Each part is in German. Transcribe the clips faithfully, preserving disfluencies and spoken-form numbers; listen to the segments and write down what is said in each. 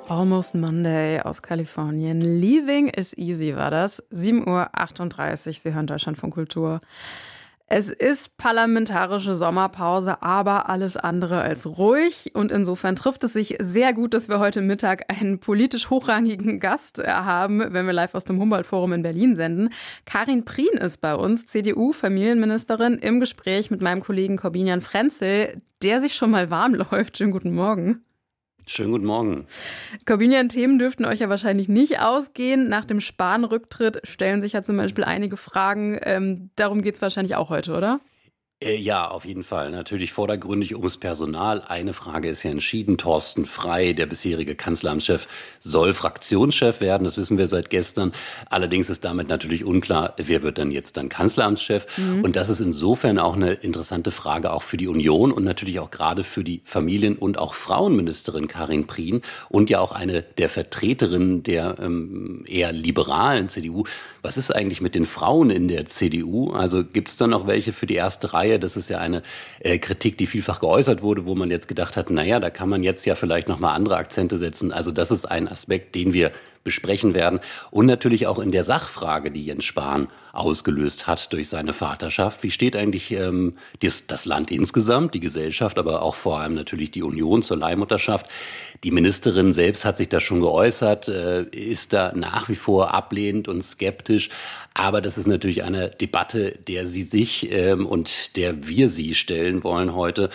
Almost Monday aus Kalifornien. Leaving is easy war das. sieben Uhr achtunddreißig, Sie hören Deutschlandfunk Kultur. Es ist parlamentarische Sommerpause, aber alles andere als ruhig. Und insofern trifft es sich sehr gut, dass wir heute Mittag einen politisch hochrangigen Gast haben, wenn wir live aus dem Humboldt-Forum in Berlin senden. Karin Prien ist bei uns, C D U-Familienministerin, im Gespräch mit meinem Kollegen Corbinian Frenzel, der sich schon mal warm läuft. Schönen guten Morgen. Schönen guten Morgen. Corbinian, Themen dürften euch ja wahrscheinlich nicht ausgehen. Nach dem Spahn-Rücktritt stellen sich ja zum Beispiel einige Fragen. Ähm, darum geht es wahrscheinlich auch heute, oder? Ja, auf jeden Fall. Natürlich vordergründig ums Personal. Eine Frage ist ja entschieden. Thorsten Frey, der bisherige Kanzleramtschef, soll Fraktionschef werden. Das wissen wir seit gestern. Allerdings ist damit natürlich unklar, wer wird dann jetzt dann Kanzleramtschef. Mhm. Und das ist insofern auch eine interessante Frage auch für die Union und natürlich auch gerade für die Familien- und auch Frauenministerin Karin Prien und ja auch eine der Vertreterinnen der ähm, eher liberalen C D U. Was ist eigentlich mit den Frauen in der C D U? Also gibt es da noch welche für die erste Reihe? Das ist ja eine äh, Kritik, die vielfach geäußert wurde, wo man jetzt gedacht hat, naja, da kann man jetzt ja vielleicht noch mal andere Akzente setzen. Also das ist ein Aspekt, den wir besprechen werden. Und natürlich auch in der Sachfrage, die Jens Spahn ausgelöst hat durch seine Vaterschaft. Wie steht eigentlich ähm, das, das Land insgesamt, die Gesellschaft, aber auch vor allem natürlich die Union zur Leihmutterschaft? Die Ministerin selbst hat sich da schon geäußert, äh, ist da nach wie vor ablehnend und skeptisch. Aber das ist natürlich eine Debatte, der sie sich ähm, und der wir sie stellen wollen heute.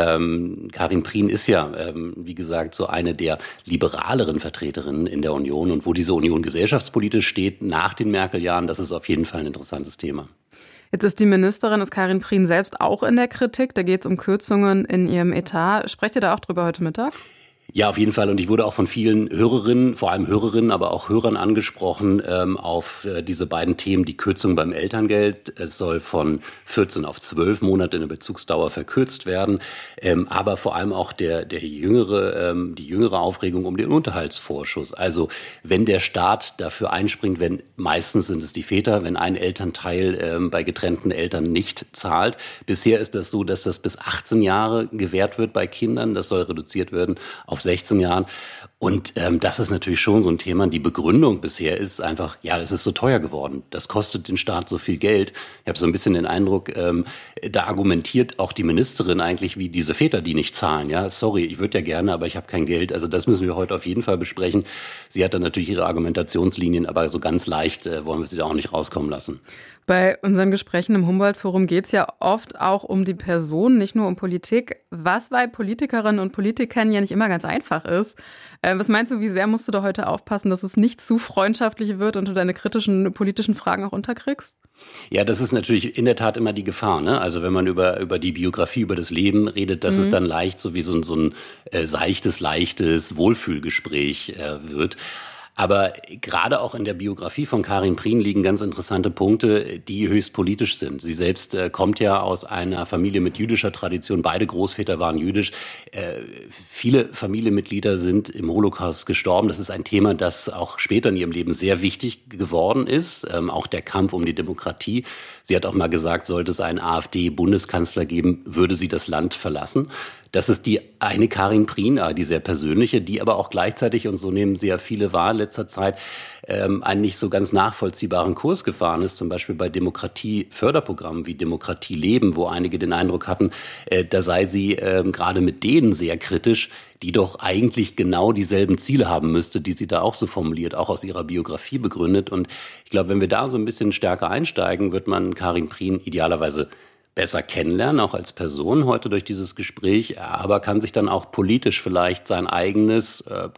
Ähm, Karin Prien ist ja, ähm, wie gesagt, so eine der liberaleren Vertreterinnen in der Union. Und wo diese Union gesellschaftspolitisch steht nach den Merkel-Jahren, das ist auf jeden Fall ein interessantes Thema. Jetzt ist die Ministerin, ist Karin Prien selbst auch in der Kritik. Da geht es um Kürzungen in ihrem Etat. Sprecht ihr da auch drüber heute Mittag? Ja, auf jeden Fall. Und ich wurde auch von vielen Hörerinnen, vor allem Hörerinnen, aber auch Hörern angesprochen ähm, auf äh, diese beiden Themen. Die Kürzung beim Elterngeld. Es soll von vierzehn auf zwölf Monate in der Bezugsdauer verkürzt werden. Ähm, aber vor allem auch der, der jüngere, ähm, die jüngere Aufregung um den Unterhaltsvorschuss. Also wenn der Staat dafür einspringt, wenn meistens sind es die Väter, wenn ein Elternteil ähm, bei getrennten Eltern nicht zahlt. Bisher ist das so, dass das bis achtzehn Jahre gewährt wird bei Kindern. Das soll reduziert werden auf sechzehn Jahren. Und ähm, das ist natürlich schon so ein Thema. Die Begründung bisher ist einfach, ja, das ist so teuer geworden. Das kostet den Staat so viel Geld. Ich habe so ein bisschen den Eindruck, ähm, da argumentiert auch die Ministerin eigentlich wie diese Väter, die nicht zahlen. Ja, sorry, ich würde ja gerne, aber ich habe kein Geld. Also das müssen wir heute auf jeden Fall besprechen. Sie hat dann natürlich ihre Argumentationslinien, aber so ganz leicht äh, wollen wir sie da auch nicht rauskommen lassen. Bei unseren Gesprächen im Humboldt-Forum geht es ja oft auch um die Person, nicht nur um Politik, was bei Politikerinnen und Politikern ja nicht immer ganz einfach ist. Äh, was meinst du, wie sehr musst du da heute aufpassen, dass es nicht zu freundschaftlich wird und du deine kritischen politischen Fragen auch unterkriegst? Ja, das ist natürlich in der Tat immer die Gefahr, ne? Also wenn man über über die Biografie, über das Leben redet, dass mhm. es dann leicht so wie so ein, so ein äh, seichtes, leichtes Wohlfühlgespräch äh, wird. Aber gerade auch in der Biografie von Karin Prien liegen ganz interessante Punkte, die höchst politisch sind. Sie selbst äh, kommt ja aus einer Familie mit jüdischer Tradition. Beide Großväter waren jüdisch. Äh, viele Familienmitglieder sind im Holocaust gestorben. Das ist ein Thema, das auch später in ihrem Leben sehr wichtig geworden ist. Ähm, auch der Kampf um die Demokratie. Sie hat auch mal gesagt, sollte es einen AfD-Bundeskanzler geben, würde sie das Land verlassen. Das ist die eine Karin Prien, die sehr persönliche, die aber auch gleichzeitig, und so nehmen sie ja viele wahr in letzter Zeit, ähm, einen nicht so ganz nachvollziehbaren Kurs gefahren ist, zum Beispiel bei Demokratieförderprogrammen wie Demokratie leben, wo einige den Eindruck hatten, äh, da sei sie äh, gerade mit denen sehr kritisch, die doch eigentlich genau dieselben Ziele haben müsste, die sie da auch so formuliert, auch aus ihrer Biografie begründet. Und ich glaube, wenn wir da so ein bisschen stärker einsteigen, wird man Karin Prien idealerweise besser kennenlernen, auch als Person heute durch dieses Gespräch, aber kann sich dann auch politisch vielleicht sein eigenes, äh,